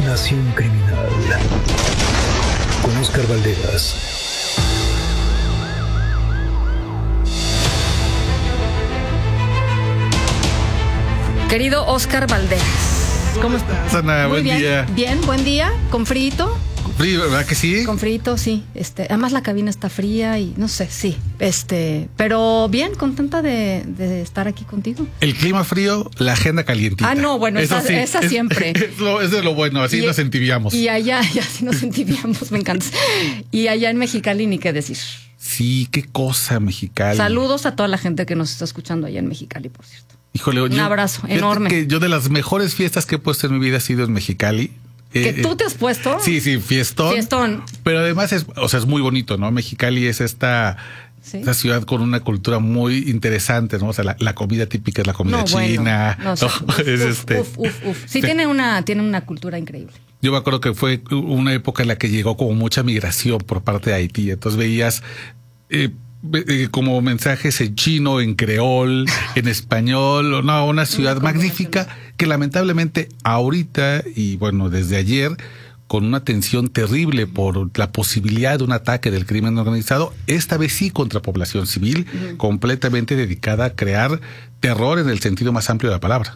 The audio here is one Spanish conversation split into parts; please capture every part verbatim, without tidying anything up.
Nación Criminal con Óscar Valderas. Querido Óscar Valderas, ¿cómo estás? Ana, Muy buen bien. día. Bien, buen día, con frito. Frío, ¿verdad que sí? Con frito, sí. Este, además la cabina está fría y no sé, sí. Este, pero bien, contenta de, de estar aquí contigo. El clima frío, la agenda calientita. Ah, no, bueno, Eso esa, sí, esa es, siempre. Es lo, es de lo bueno, así Y- nos entibiamos. Y allá, y así nos entibiamos, me encanta. Y allá en Mexicali, ni qué decir. Sí, qué cosa, Mexicali. Saludos a toda la gente que nos está escuchando allá en Mexicali, por cierto. Híjole, Un yo- abrazo fíjate enorme. Que yo de las mejores fiestas que he puesto en mi vida ha sido en Mexicali. ¿Que Eh, tú te has puesto? Sí, sí, fiestón. Fiestón. Pero además es, o sea, es muy bonito, ¿no? Mexicali es esta, Sí. esta ciudad con una cultura muy interesante, ¿no? O sea, la, la comida típica es la comida No, bueno, china. no, o sea, ¿no? uf, es uf, este. uf, uf, uf. Sí, Sí. tiene una, tiene una cultura increíble. Yo me acuerdo que fue una época en la que llegó como mucha migración por parte de Haití. Entonces veías eh, eh, como mensajes en chino, en creol, en español. No, una ciudad Una magnífica que lamentablemente ahorita y bueno, desde ayer, con una tensión terrible por la posibilidad de un ataque del crimen organizado, esta vez sí contra población civil, uh-huh. completamente dedicada a crear terror en el sentido más amplio de la palabra.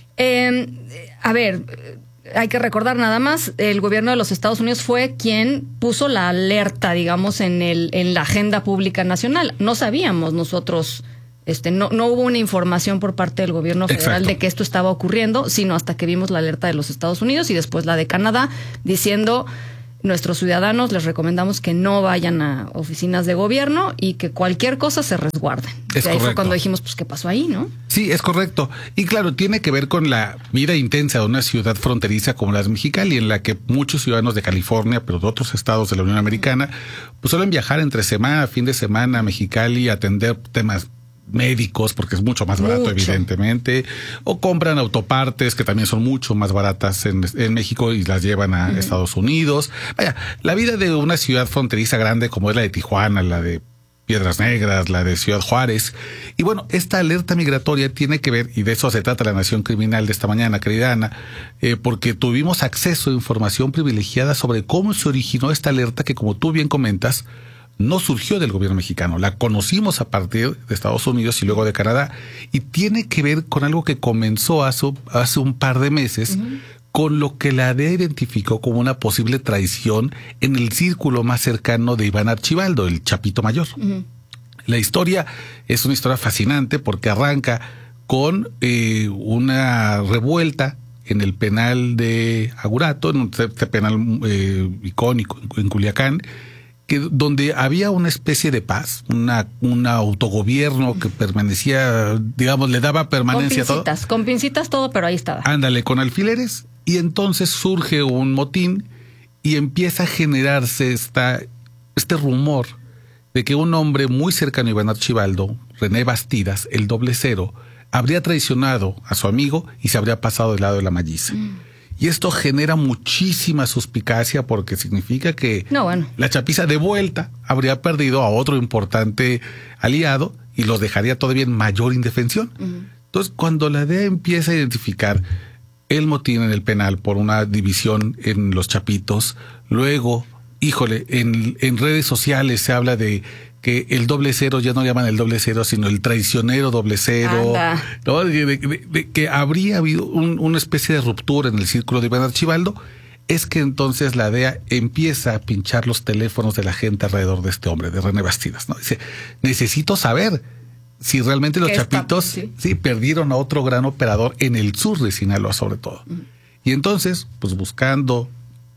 Eh, a ver, hay que recordar nada más, el gobierno de los Estados Unidos fue quien puso la alerta, digamos, en el en la agenda pública nacional. No sabíamos nosotros, este, no, no hubo una información por parte del gobierno federal Exacto. de que esto estaba ocurriendo, sino hasta que vimos la alerta de los Estados Unidos y después la de Canadá, diciendo: nuestros ciudadanos les recomendamos que no vayan a oficinas de gobierno y que cualquier cosa se resguarden. Es y ahí fue correcto. cuando dijimos, pues, ¿qué pasó ahí, no? Sí, es correcto. Y claro, tiene que ver con la vida intensa de una ciudad fronteriza como la de Mexicali, en la que muchos ciudadanos de California, pero de otros estados de la Unión Americana, pues suelen viajar entre semana, fin de semana a Mexicali a atender temas médicos, porque es mucho más barato, Mucho. evidentemente, o compran autopartes que también son mucho más baratas en, en México y las llevan a uh-huh. Estados Unidos. Vaya, la vida de una ciudad fronteriza grande como es la de Tijuana, la de Piedras Negras, la de Ciudad Juárez. Y bueno, esta alerta migratoria tiene que ver, y de eso se trata la Nación Criminal de esta mañana, querida Ana, eh, porque tuvimos acceso a información privilegiada sobre cómo se originó esta alerta que, como tú bien comentas, no surgió del gobierno mexicano, la conocimos a partir de Estados Unidos y luego de Canadá, y tiene que ver con algo que comenzó hace, hace un par de meses, uh-huh. con lo que la D E A identificó como una posible traición en el círculo más cercano de Iván Archibaldo, el Chapito Mayor. Uh-huh. La historia es una historia fascinante porque arranca con eh, una revuelta en el penal de Agurato, en un penal eh, icónico en Culiacán, que donde había una especie de paz, una un autogobierno que permanecía, digamos, le daba permanencia a todo. Con pincitas, con pincitas todo, pero ahí estaba. Ándale, con alfileres, y entonces surge un motín y empieza a generarse esta, este rumor de que un hombre muy cercano a Iván Archibaldo, René Bastidas, el doble cero, habría traicionado a su amigo y se habría pasado del lado de la Malliza. Mm. Y esto genera muchísima suspicacia porque significa que no, bueno. la chapiza de vuelta habría perdido a otro importante aliado y los dejaría todavía en mayor indefensión. Uh-huh. Entonces, cuando la D E A empieza a identificar el motín en el penal por una división en los Chapitos, luego, híjole, en, en redes sociales se habla de que el doble cero ya no llaman el doble cero, sino el traicionero doble cero, ¿no? De, de, de, de que habría habido un, una especie de ruptura en el círculo de Iván Archibaldo. Es que entonces la D E A empieza a pinchar los teléfonos de la gente alrededor de este hombre, de René Bastidas, ¿no? Dice, necesito saber si realmente los Chapitos está, sí. Sí, perdieron a otro gran operador en el sur de Sinaloa, sobre todo. Uh-huh. Y entonces, pues buscando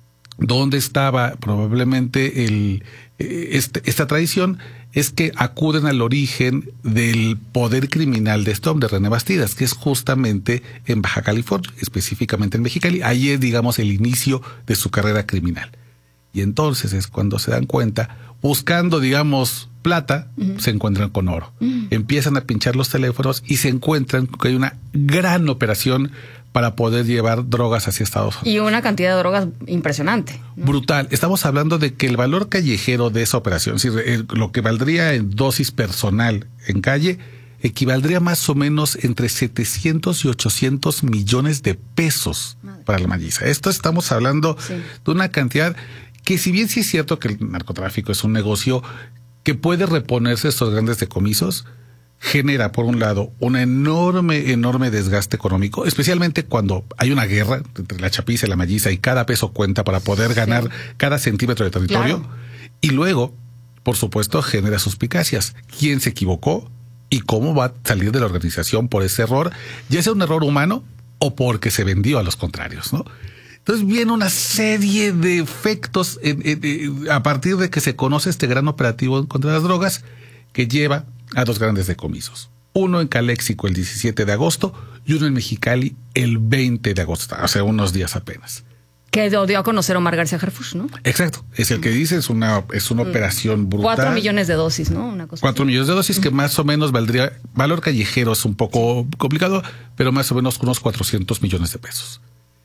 dónde estaba probablemente el, este, esta traición, es que acuden al origen del poder criminal de este hombre, René Bastidas, que es justamente en Baja California, específicamente en Mexicali. Ahí es, digamos, el inicio de su carrera criminal. Y entonces es cuando se dan cuenta, buscando, digamos, plata, uh-huh. se encuentran con oro. Uh-huh. Empiezan a pinchar los teléfonos y se encuentran que hay una gran operación para poder llevar drogas hacia Estados Unidos. Y una cantidad de drogas impresionante, ¿no? Brutal. Estamos hablando de que el valor callejero de esa operación, es decir, lo que valdría en dosis personal en calle, equivaldría más o menos entre setecientos y ochocientos millones de pesos Madre. Para la Malliza. Esto estamos hablando sí. de una cantidad que, si bien sí es cierto que el narcotráfico es un negocio que puede reponerse estos grandes decomisos, genera, por un lado, un enorme, enorme desgaste económico, especialmente cuando hay una guerra entre la chapiza y la Malliza y cada peso cuenta para poder ganar sí. cada centímetro de territorio. Claro. Y luego, por supuesto, genera suspicacias. ¿Quién se equivocó? ¿Y cómo va a salir de la organización por ese error? Ya sea un error humano o porque se vendió a los contrarios, ¿no? Entonces viene una serie de efectos en, en, en, a partir de que se conoce este gran operativo contra las drogas que lleva a dos grandes decomisos. Uno en Caléxico el diecisiete de agosto y uno en Mexicali el veinte de agosto, o sea, unos días apenas. Que dio a conocer Omar García Harfuch, ¿no? Exacto, es el que dice, es una, es una mm. operación brutal. Cuatro millones de dosis, ¿no? Una cosa Cuatro así. millones de dosis, mm. que más o menos valdría, valor callejero es un poco complicado, pero más o menos unos cuatrocientos millones de pesos.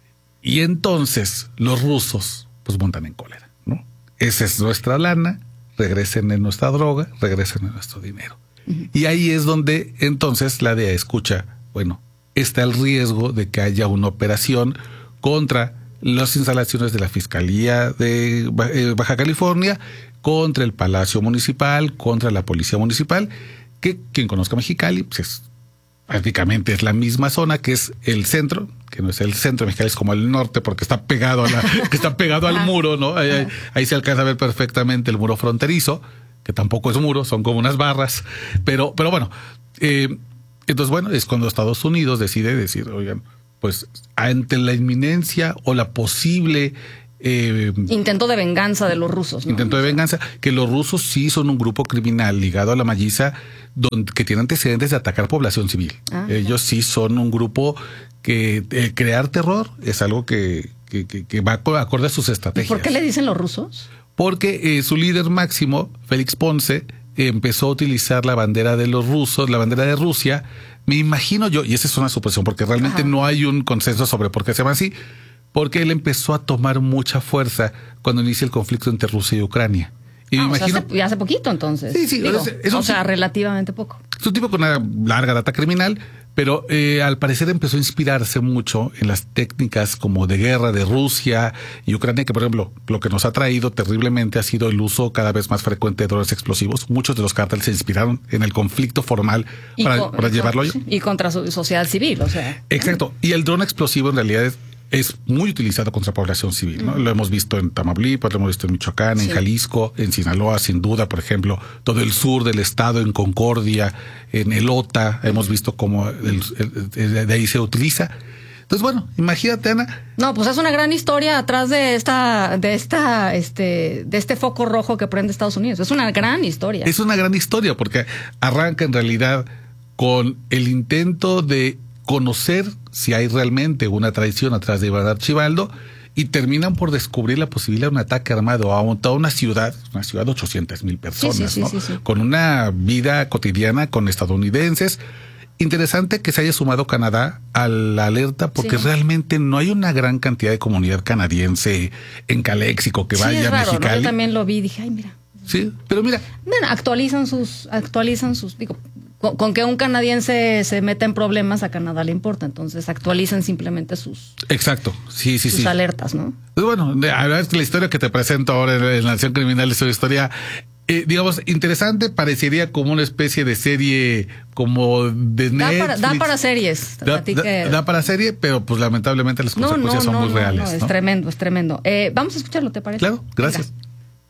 Y entonces los rusos pues montan en cólera, ¿no? Esa es nuestra lana, regresen en nuestra droga, regresen en nuestro dinero. Uh-huh. Y ahí es donde entonces la D E A escucha, bueno, está el riesgo de que haya una operación contra las instalaciones de la Fiscalía de Baja California, contra el Palacio Municipal, contra la Policía Municipal, que quien conozca Mexicali, pues es, prácticamente es la misma zona, que es el centro, que no es el centro de Mexicali, es como el norte, porque está pegado a la, que está pegado al muro, ¿no? Ahí, ahí, ahí se alcanza a ver perfectamente el muro fronterizo, que tampoco es muro, son como unas barras, pero, pero bueno, eh, entonces bueno, es cuando Estados Unidos decide decir, oigan, pues ante la inminencia o la posible eh, intento de venganza de los rusos, ¿no? Intento de venganza, que los rusos sí son un grupo criminal ligado a la Malliza, donde, que tiene antecedentes de atacar población civil. Ah, Ellos claro. sí son un grupo que eh, crear terror es algo que, que, que, que va acorde a sus estrategias. ¿Por qué le dicen los rusos? Porque eh, su líder máximo, Félix Ponce, eh, empezó a utilizar la bandera de los rusos, la bandera de Rusia. Me imagino yo, y esa es una suposición, porque realmente Ajá. no hay un consenso sobre por qué se llama así, porque él empezó a tomar mucha fuerza cuando inicia el conflicto entre Rusia y Ucrania. Y ah, me o imagino. Sea, hace, hace poquito entonces. Sí, sí. Digo, es, es o un, sea, relativamente poco. Es un tipo con una larga data criminal, pero eh, al parecer empezó a inspirarse mucho en las técnicas como de guerra de Rusia y Ucrania, que por ejemplo, lo que nos ha traído terriblemente ha sido el uso cada vez más frecuente de drones explosivos. Muchos de los cárteles se inspiraron en el conflicto formal para, con, para llevarlo allá. Y contra su sociedad civil, o sea. Exacto. Y el dron explosivo en realidad es es muy utilizado contra población civil, ¿no? Mm. Lo hemos visto en Tamaulipas, lo hemos visto en Michoacán, sí. en Jalisco, en Sinaloa, sin duda, por ejemplo, todo el sur del estado, en Concordia, en Elota, hemos visto cómo el, el, el, de ahí se utiliza. Entonces, bueno, imagínate, Ana. No, pues es una gran historia atrás de esta, de esta, este, de este foco rojo que prende Estados Unidos. Es una gran historia. Es una gran historia porque arranca en realidad con el intento de conocer si hay realmente una traición atrás de Iván Archibaldo y terminan por descubrir la posibilidad de un ataque armado a toda una ciudad, una ciudad de ochocientas mil personas, sí, sí, ¿no? Sí, sí, sí. Con una vida cotidiana con estadounidenses. Interesante que se haya sumado Canadá a la alerta porque sí. realmente no hay una gran cantidad de comunidad canadiense en Caléxico que sí, vaya es raro, a Mexicali. ¿no? Yo también lo vi y dije, ay, mira. Sí, pero mira. Bueno, actualizan sus, actualizan sus, digo, con, con que un canadiense se meta en problemas, a Canadá le importa, entonces actualizan simplemente sus. Exacto, sí, sí, sus sí. alertas, ¿no? Pues bueno, la verdad es que la historia que te presento ahora en, en La Nación Criminal es una historia, eh, digamos, interesante, parecería como una especie de serie como de da Netflix. Para, da para series. Da, da, que... da para serie, pero pues lamentablemente las no, consecuencias no, son no, muy no, reales. No, es ¿no? tremendo, es tremendo. Eh, vamos a escucharlo, ¿te parece? Claro, gracias. Venga.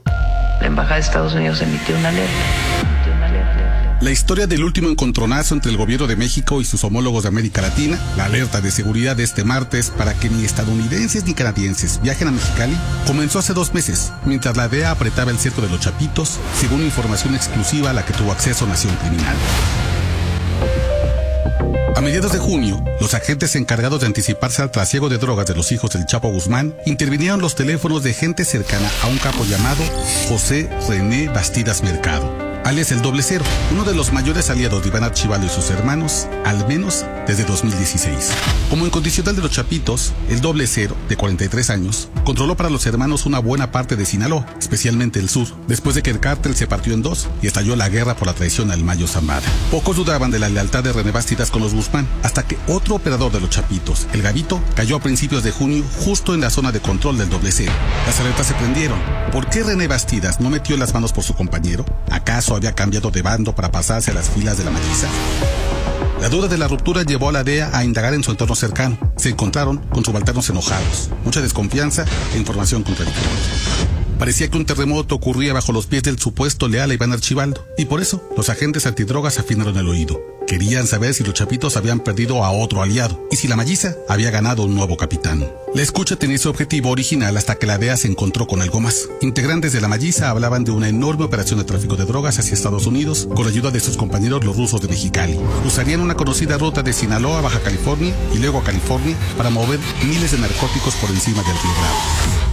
La Embajada de Estados Unidos emitió una alerta. La historia del último encontronazo entre el gobierno de México y sus homólogos de América Latina, la alerta de seguridad de este martes para que ni estadounidenses ni canadienses viajen a Mexicali, comenzó hace dos meses, mientras la D E A apretaba el cerco de los Chapitos, según información exclusiva a la que tuvo acceso Nación Criminal. A mediados de junio, los agentes encargados de anticiparse al trasiego de drogas de los hijos del Chapo Guzmán intervinieron los teléfonos de gente cercana a un capo llamado José René Bastidas Mercado. alias el Doble Cero, uno de los mayores aliados de Iván Archibaldo y sus hermanos, al menos desde dos mil dieciséis. Como incondicional de los Chapitos, el Doble Cero, de cuarenta y tres años, controló para los hermanos una buena parte de Sinaloa, especialmente el sur, después de que el cártel se partió en dos y estalló la guerra por la traición al Mayo Zambada. Pocos dudaban de la lealtad de René Bastidas con los Guzmán, hasta que otro operador de los Chapitos, el Gavito, cayó a principios de junio justo en la zona de control del Doble Cero. Las alertas se prendieron. ¿Por qué René Bastidas no metió las manos por su compañero? ¿Acaso había cambiado de bando para pasarse a las filas de la Maguiza? La duda de la ruptura llevó a la D E A a indagar en su entorno cercano. Se encontraron con subalternos enojados, mucha desconfianza e información contradictoria. Parecía que un terremoto ocurría bajo los pies del supuesto leal a Iván Archibaldo, y por eso los agentes antidrogas afinaron el oído. Querían saber si los Chapitos habían perdido a otro aliado y si la Maguiza había ganado un nuevo capitán. La escucha tenía su objetivo original hasta que la D E A se encontró con algo más. Integrantes de la Maguiza hablaban de una enorme operación de tráfico de drogas hacia Estados Unidos con la ayuda de sus compañeros los rusos de Mexicali. Usarían una conocida ruta de Sinaloa a Baja California y luego a California para mover miles de narcóticos por encima del Río Bravo.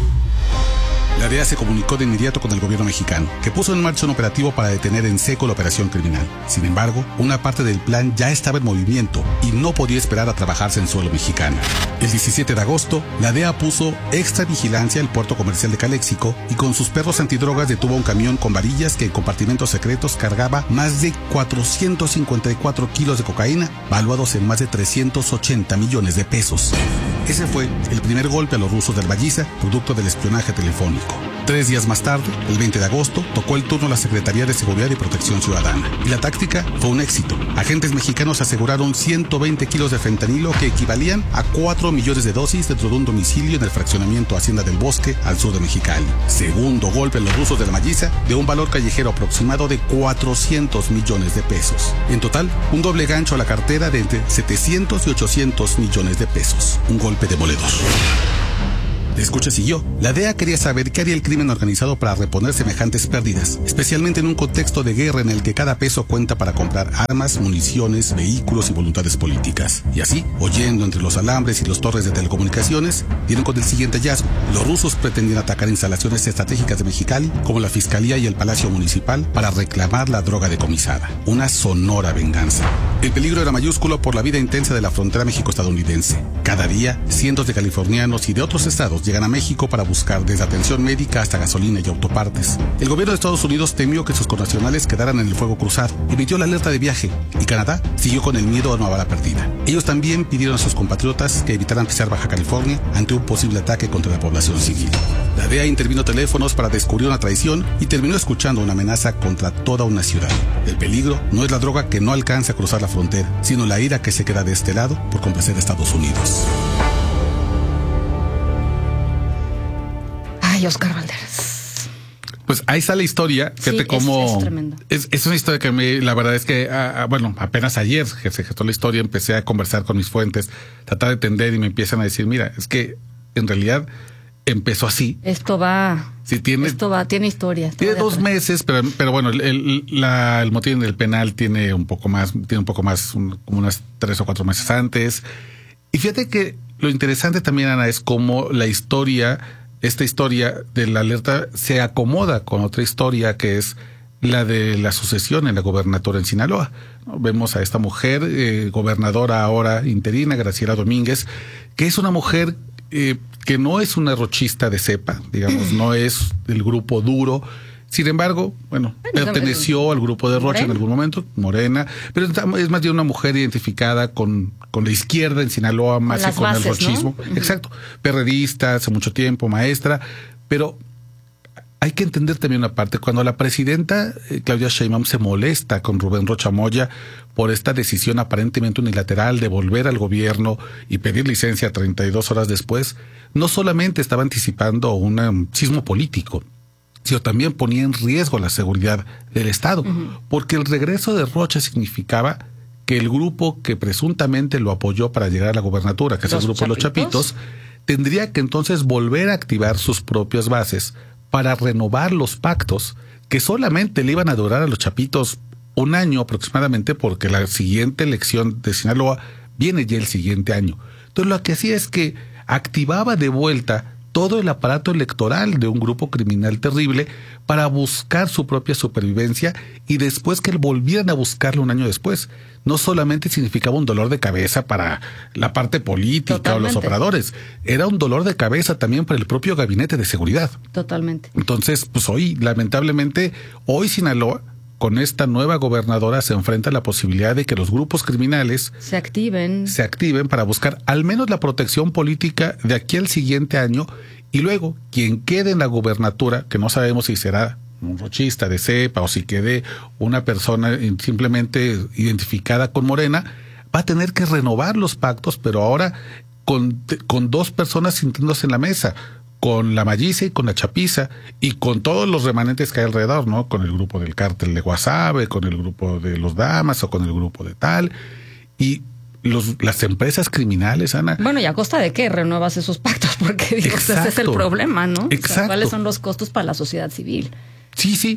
La D E A se comunicó de inmediato con el gobierno mexicano, que puso en marcha un operativo para detener en seco la operación criminal. Sin embargo, una parte del plan ya estaba en movimiento y no podía esperar a trabajarse en suelo mexicano. El diecisiete de agosto, la D E A puso extra vigilancia al puerto comercial de Caléxico y con sus perros antidrogas detuvo un camión con varillas que en compartimentos secretos cargaba más de cuatrocientos cincuenta y cuatro kilos de cocaína, valuados en más de trescientos ochenta millones de pesos. Ese fue el primer golpe a los rusos del Maguiza, producto del espionaje telefónico. Tres días más tarde, el veinte de agosto, tocó el turno la Secretaría de Seguridad y Protección Ciudadana. Y la táctica fue un éxito. Agentes mexicanos aseguraron ciento veinte kilos de fentanilo que equivalían a cuatro millones de dosis dentro de un domicilio en el fraccionamiento Hacienda del Bosque, al sur de Mexicali. Segundo golpe a los rusos de la Maguiza, de un valor callejero aproximado de cuatrocientos millones de pesos. En total, un doble gancho a la cartera de entre setecientos y ochocientos millones de pesos. Un golpe demoledor. La escucha siguió. La D E A quería saber qué haría el crimen organizado para reponer semejantes pérdidas, especialmente en un contexto de guerra en el que cada peso cuenta para comprar armas, municiones, vehículos y voluntades políticas. Y así, oyendo entre los alambres y los torres de telecomunicaciones, dieron con el siguiente hallazgo. Los rusos pretendían atacar instalaciones estratégicas de Mexicali, como la Fiscalía y el Palacio Municipal, para reclamar la droga decomisada. Una sonora venganza. El peligro era mayúsculo por la vida intensa de la frontera México-estadounidense. Cada día, cientos de californianos y de otros estados llegan a México para buscar desde atención médica hasta gasolina y autopartes. El gobierno de Estados Unidos temió que sus connacionales quedaran en el fuego cruzado, emitió la alerta de viaje, y Canadá siguió con el miedo a una bala perdida. Ellos también pidieron a sus compatriotas que evitaran pisar Baja California ante un posible ataque contra la población civil. La D E A intervino teléfonos para descubrir una traición y terminó escuchando una amenaza contra toda una ciudad. El peligro no es la droga que no alcanza a cruzar la frontera, sino la ira que se queda de este lado por complacer a Estados Unidos. Ay, Oscar Valderas. Pues ahí está la historia. Fíjate sí, cómo es, es tremendo. Es, es una historia que a mí, la verdad es que, ah, bueno, apenas ayer que se gestó la historia, empecé a conversar con mis fuentes, tratar de entender y me empiezan a decir, mira, es que en realidad empezó así. Esto va. Si tiene, esto va, tiene historia. Tiene dos meses, pero, pero bueno, el, el, la, el motín del penal tiene un poco más, tiene un poco más, un, como unas tres o cuatro meses antes. Y fíjate que lo interesante también, Ana, es cómo la historia, esta historia de la alerta se acomoda con otra historia que es la de la sucesión en la gobernatura en Sinaloa. Vemos a esta mujer, eh, gobernadora ahora interina, Graciela Domínguez, que es una mujer eh, que no es una rochista de cepa, digamos, no es del grupo duro. Sin embargo, bueno, perteneció al grupo de Rocha en algún momento, Morena, pero es más bien una mujer identificada con, con la izquierda en Sinaloa, más que con el rochismo. ¿No? Exacto, perredista, hace mucho tiempo, maestra, pero hay que entender también una parte. Cuando la presidenta eh, Claudia Sheinbaum se molesta con Rubén Rocha Moya por esta decisión aparentemente unilateral de volver al gobierno y pedir licencia treinta y dos horas después, no solamente estaba anticipando un sismo político, sino también ponía en riesgo la seguridad del Estado, uh-huh. porque el regreso de Rocha significaba que el grupo que presuntamente lo apoyó para llegar a la gobernatura, que es el grupo de los Chapitos, tendría que entonces volver a activar sus propias bases para renovar los pactos que solamente le iban a durar a los Chapitos un año aproximadamente, porque la siguiente elección de Sinaloa viene ya el siguiente año. Entonces lo que hacía es que activaba de vuelta todo el aparato electoral de un grupo criminal terrible para buscar su propia supervivencia y después que volvieran a buscarlo un año después. No solamente significaba un dolor de cabeza para la parte política Totalmente. o los operadores, era un dolor de cabeza también para el propio gabinete de seguridad. Totalmente. Entonces, pues hoy, lamentablemente, hoy Sinaloa, con esta nueva gobernadora, se enfrenta a la posibilidad de que los grupos criminales se activen. se activen para buscar al menos la protección política de aquí al siguiente año, y luego quien quede en la gubernatura, que no sabemos si será un rochista de cepa o si quede una persona simplemente identificada con Morena, va a tener que renovar los pactos, pero ahora con, con dos personas sintiéndose en la mesa, con la Malliza y con la Chapiza, y con todos los remanentes que hay alrededor, ¿no? Con el grupo del cártel de Guasave, con el grupo de los Damas o con el grupo de tal, y los, las empresas criminales, Ana. Bueno, ¿y a costa de qué renuevas esos pactos? Porque digo, ese es el problema, ¿no? Exacto. O sea, ¿cuáles son los costos para la sociedad civil? Sí, sí.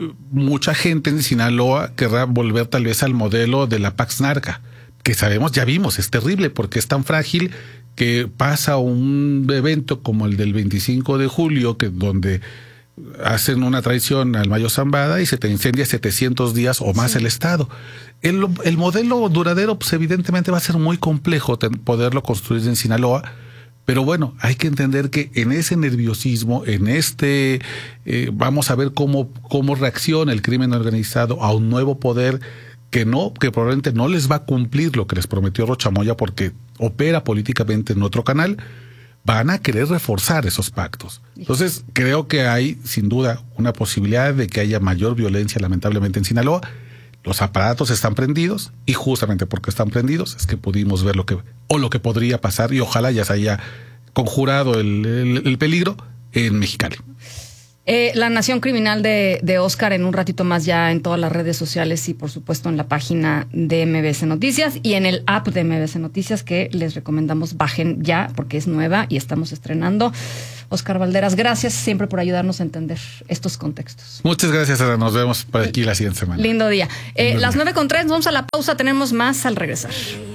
Mucha gente en Sinaloa querrá volver tal vez al modelo de la Pax Narca, que sabemos, ya vimos, es terrible porque es tan frágil que pasa un evento como el del veinticinco de julio, que donde hacen una traición al Mayo Zambada y se te incendia setecientos días o más sí. el Estado. El, el modelo duradero, pues evidentemente va a ser muy complejo poderlo construir en Sinaloa, pero bueno, hay que entender que en ese nerviosismo, en este, eh, vamos a ver cómo, cómo reacciona el crimen organizado a un nuevo poder que no, que probablemente no les va a cumplir lo que les prometió Rocha Moya porque opera políticamente en otro canal, van a querer reforzar esos pactos. Entonces, creo que hay, sin duda, una posibilidad de que haya mayor violencia, lamentablemente, en Sinaloa. Los aparatos están prendidos, y justamente porque están prendidos es que pudimos ver lo que, o lo que podría pasar, y ojalá ya se haya conjurado el, el, el peligro en Mexicali. Eh, la Nación Criminal de, de Oscar en un ratito más ya en todas las redes sociales y por supuesto en la página de M B S Noticias y en el app de M B S Noticias que les recomendamos bajen ya porque es nueva y estamos estrenando. Oscar Valderas, gracias siempre por ayudarnos a entender estos contextos. Muchas gracias, Ana. Nos vemos por aquí la siguiente semana. Lindo día. Eh, las nueve con tres, vamos a la pausa, tenemos más al regresar.